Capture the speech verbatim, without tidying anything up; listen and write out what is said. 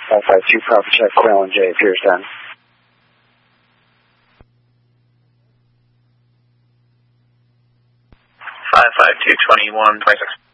five five two, Papa Check, Quail J, Pierce ten. five five two, twenty-one, twenty-six.